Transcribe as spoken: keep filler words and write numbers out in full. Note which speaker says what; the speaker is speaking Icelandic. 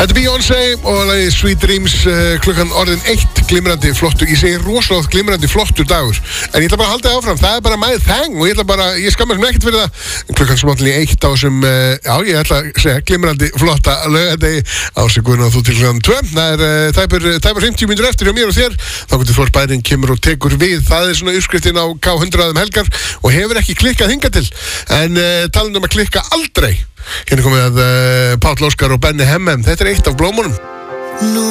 Speaker 1: Þetta er Beyoncé og lagið Sweet Dreams, uh, klukkan orðin eitt, glimrandi flottur. Ég segi rosalega glimrandi flottur dagur, en ég ætla bara að halda það áfram. Það er bara my thing og ég ætla bara, ég skammast mér ekkert fyrir það. En klukkan smáttlega eitt á sem, uh, já, ég ætla að segja glimrandi flotta laugardegi á sig Guðna og þú til klukkan tvö. Það er uh, tæpur, tæpur fimmtíu mínútur eftir hjá mér og þér. Þá getur Þór Bæring kemur og tekur við. Það er svona uppskriftin á K hundrað um helgar og hefur ekki klikkað hingað til. En uh, talandi um að klikka aldrei. Hérna komið að uh, Páll Óskar og Benni Hemmem. Þetta er eitt af blómunum.